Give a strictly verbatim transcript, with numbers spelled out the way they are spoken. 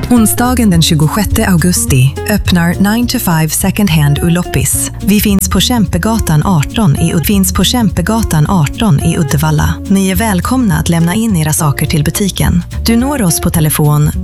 Onsdagen den tjugosjätte augusti öppnar nine to five Second Hand Uloppis. Vi finns på Kämpegatan arton i Ud- finns på Kämpegatan arton i Uddevalla. Ni är välkomna att lämna in era saker till butiken. Du når oss på telefon